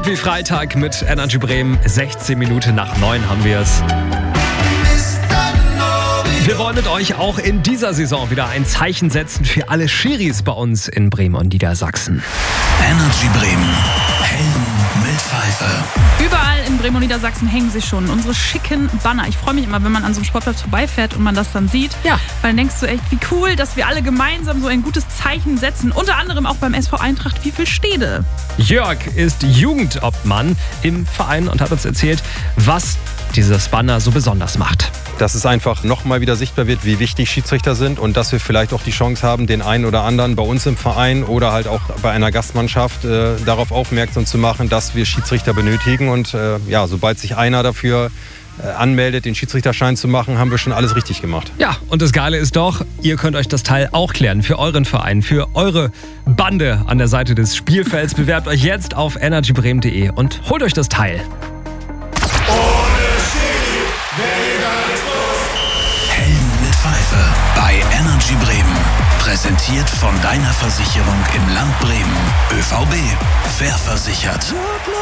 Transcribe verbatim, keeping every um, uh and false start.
Profi-Freitag mit Energy Bremen. sechzehn Minuten nach neun haben wir es. Wir wollen mit euch auch in dieser Saison wieder ein Zeichen setzen für alle Schiris bei uns in Bremen und Niedersachsen. Energy Bremen. Helden mit Pfeife. Überall in Bremen und Niedersachsen hängen sie schon. Unsere schicken Banner. Ich freue mich immer, wenn man an so einem Sportplatz vorbeifährt und man das dann sieht. Ja. Weil dann denkst du echt, wie cool, dass wir alle gemeinsam so ein gutes Zeichen setzen. Unter anderem auch beim S V Eintracht Wiefelstede. Jörg ist Jugendobmann im Verein und hat uns erzählt, was dieses Banner so besonders macht. Dass es einfach nochmal wieder sichtbar wird, wie wichtig Schiedsrichter sind und dass wir vielleicht auch die Chance haben, den einen oder anderen bei uns im Verein oder halt auch bei einer Gastmannschaft äh, darauf aufmerksam zu machen, dass wir Schiedsrichter benötigen. Und äh, ja, sobald sich einer dafür äh, anmeldet, den Schiedsrichterschein zu machen, haben wir schon alles richtig gemacht. Ja, und das Geile ist doch, ihr könnt euch das Teil auch klären für euren Verein, für eure Bande an der Seite des Spielfelds. Bewerbt euch jetzt auf energy bremen punkt de und holt euch das Teil. Helden mit Pfeife bei Energy Bremen. Präsentiert von deiner Versicherung im Land Bremen. ÖVB. Fair versichert.